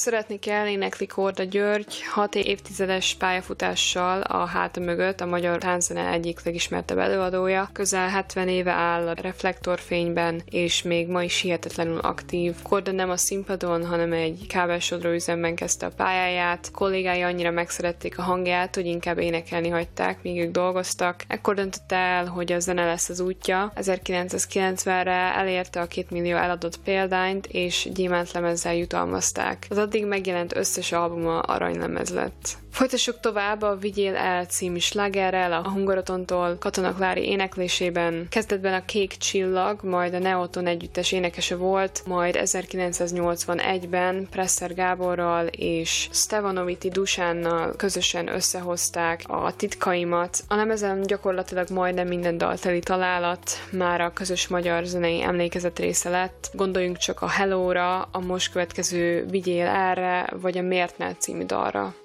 szeretni kell énekli Korda György 6 évtizedes pályafutással a háta mögött, a magyar tánczene egyik legismertebb előadója. Közel 70 éve áll a reflektorfényben, és még ma is hihetetlenül aktív. Korda nem a színpadon, hanem egy kábelsodróüzemben kezdte a pályáját. Kollégái annyira megszerették a hangját, hogy inkább énekelni hagyták, míg ők dolgoztak. Ekkor döntött el, hogy a zene lesz az útja. 1990-re elérte a 2 millió eladott példányt, és gyémántlemezzel jutalmazták. Az addig megjelent összes albuma aranylemez lett. Folytassuk tovább a Vigyél el című slágerrel, a Hungarotontól Katona Klári éneklésében. Kezdetben a Kék Csillag, majd a Neoton együttes énekese volt, majd 1981-ben Presser Gáborral és Stevanoviti Dusánnal közösen összehozták a Titkaimat. A lemezen gyakorlatilag majdnem minden dalteli találat már a közös magyar zenei emlékezet része lett. Gondoljunk csak a Hello-ra, a most következő Vigyél elre, vagy a Miért ne című dalra.